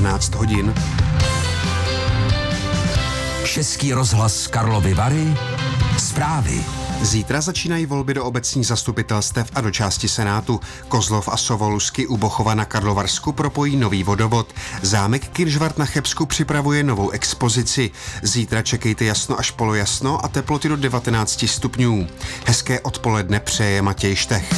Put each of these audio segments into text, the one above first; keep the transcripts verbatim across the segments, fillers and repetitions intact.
devatenáct hodin. Český rozhlas Karlovy Vary. Zprávy. Zítra začínají volby do obecních zastupitelstev a do části Senátu. Kozlov a Sovolusky u Bochova na Karlovarsku propojí nový vodovod. Zámek Kynžvart na Chebsku připravuje novou expozici. Zítra čekejte jasno až polojasno a teploty do devatenáct stupňů. Hezké odpoledne přeje Matěj Štech.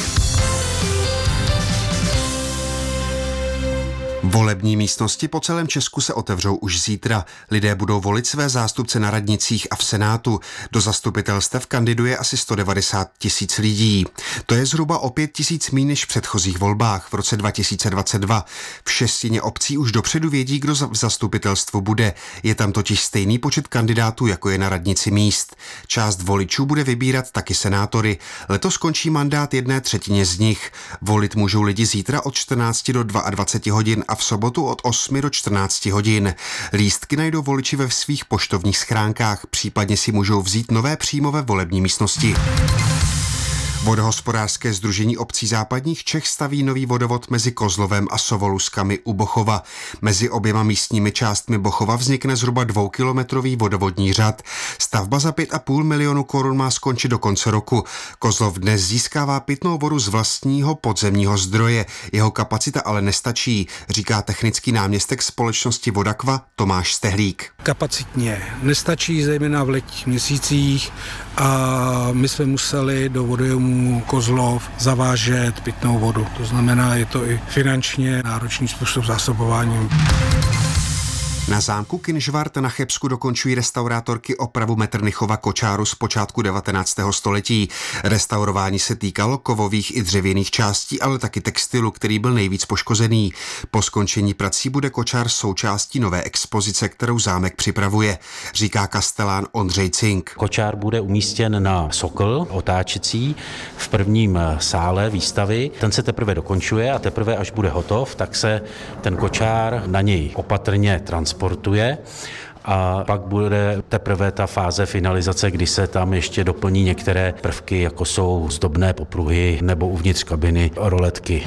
Volební místnosti po celém Česku se otevřou už zítra. Lidé budou volit své zástupce na radnicích a v Senátu. Do zastupitelstev kandiduje asi sto devadesát tisíc lidí. To je zhruba o pět tisíc míň než v předchozích volbách v roce dva tisíce dvacet dva. V šestině obcí už dopředu vědí, kdo v zastupitelstvu bude. Je tam totiž stejný počet kandidátů, jako je na radnici míst. Část voličů bude vybírat taky senátory. Letos končí mandát jedné třetině z nich. Volit můžou lidi zítra od čtrnácti do dvaceti dvou hodin a v sobotu od osmi do čtrnácti hodin. Lístky najdou voliči ve svých poštovních schránkách, případně si můžou vzít nové příjmové volební místnosti. Vodohospodářské sdružení obcí západních Čech staví nový vodovod mezi Kozlovem a Sovoluskami u Bochova. Mezi oběma místními částmi Bochova vznikne zhruba dvoukilometrový vodovodní řad. Stavba za pět a půl milionu korun má skončit do konce roku. Kozlov dnes získává pitnou vodu z vlastního podzemního zdroje. Jeho kapacita ale nestačí, říká technický náměstek společnosti Vodakva Tomáš Stehlík. Kapacitně nestačí, zejména v letních měsících, a my jsme museli do vodojemu Kozlov zavážet pitnou vodu. To znamená, je to i finančně náročný způsob zásobování. Na zámku Kynžvart na Chebsku dokončují restaurátorky opravu Metternichova kočáru z počátku devatenáctého století. Restaurování se týkalo kovových i dřevěných částí, ale taky textilu, který byl nejvíc poškozený. Po skončení prací bude kočár součástí nové expozice, kterou zámek připravuje, říká kastelán Ondřej Cink. Kočár bude umístěn na sokl otáčecí v prvním sále výstavy. Ten se teprve dokončuje a teprve až bude hotov, tak se ten kočár na něj opatrně transportuje. Sportuje a pak bude teprve ta fáze finalizace, kdy se tam ještě doplní některé prvky, jako jsou zdobné popruhy nebo uvnitř kabiny roletky.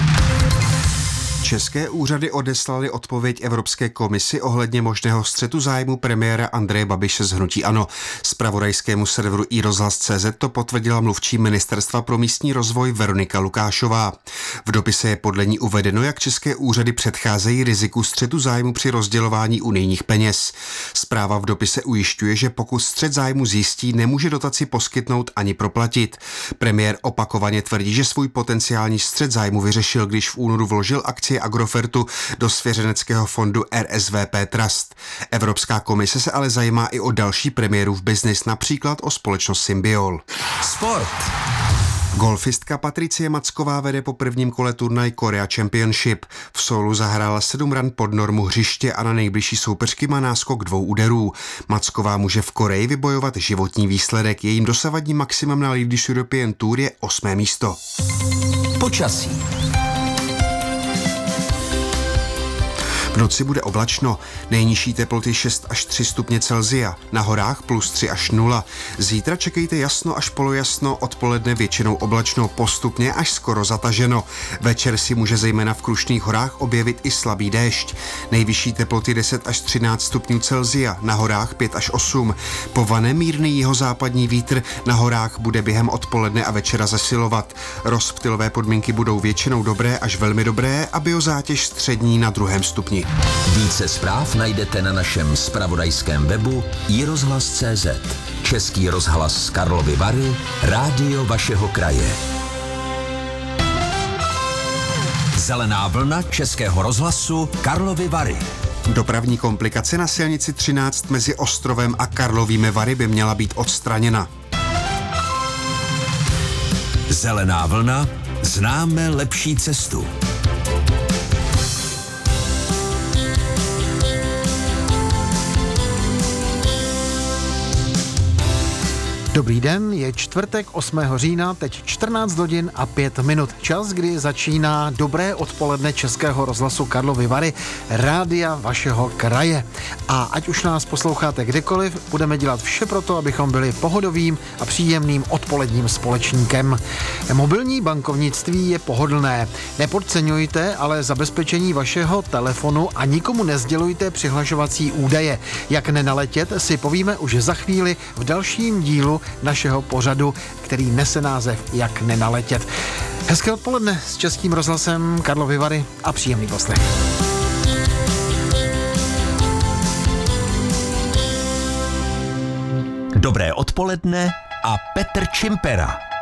České úřady odeslaly odpověď Evropské komisi ohledně možného střetu zájmu premiéra Andreje Babiše z hnutí ANO. Zpravodajskému serveru iRozhlas tečka cé zet to potvrdila mluvčí Ministerstva pro místní rozvoj Veronika Lukášová. V dopise je podle ní uvedeno, jak české úřady předcházejí riziku střetu zájmu při rozdělování unijních peněz. Zpráva v dopise ujišťuje, že pokud střet zájmu zjistí, nemůže dotaci poskytnout ani proplatit. Premiér opakovaně tvrdí, že svůj potenciální střet zájmu vyřešil, když v únoru vložil akcie Agrofertu do svěřeneckého fondu R S V P Trust. Evropská komise se ale zajímá i o další premiérův biznis, například o společnost Symbiol. Sport. Golfistka Patricie Macková vede po prvním kole turnaj Korea Championship. V Soulu zahrála sedm ran pod normu hřiště a na nejbližší soupeřky má náskok dvou úderů. Macková může v Koreji vybojovat životní výsledek. Jejím dosavadní maximum na Ladies European Tour je osmé místo. Počasí. V noci bude oblačno, nejnižší teploty šest až tři stupně Celsia, na horách plus tři až nula. Zítra čekejte jasno až polojasno, odpoledne většinou oblačno, postupně až skoro zataženo. Večer si může zejména v Krušných horách objevit i slabý déšť. Nejvyšší teploty deset až třináct stupňů Celsia, na horách pět až osm. Povane mírný jihozápadní vítr, na horách bude během odpoledne a večera zesilovat. Rozptylové podmínky budou většinou dobré až velmi dobré a biozátěž střední na druhém stupni. Více zpráv najdete na našem zpravodajském webu iRozhlas tečka cé zet. Český rozhlas Karlovy Vary, rádio vašeho kraje. Zelená vlna Českého rozhlasu Karlovy Vary. Dopravní komplikace na silnici třináct mezi Ostrovem a Karlovými Vary by měla být odstraněna. Zelená vlna, známe lepší cestu. Dobrý den, je čtvrtek osmého října, teď čtrnáct hodin a pět minut. Čas, kdy začíná dobré odpoledne Českého rozhlasu Karlovy Vary, rádia vašeho kraje. A ať už nás posloucháte kdekoliv, budeme dělat vše pro to, abychom byli pohodovým a příjemným odpoledním společníkem. Mobilní bankovnictví je pohodlné. Nepodceňujte ale zabezpečení vašeho telefonu a nikomu nezdělujte přihlašovací údaje. Jak nenaletět, si povíme už za chvíli v dalším dílu našeho pořadu, který nese název Jak nenaletět. Hezké odpoledne s Českým rozhlasem Karlovy Vary a příjemný poslech. Dobré odpoledne a Petr Čimpera.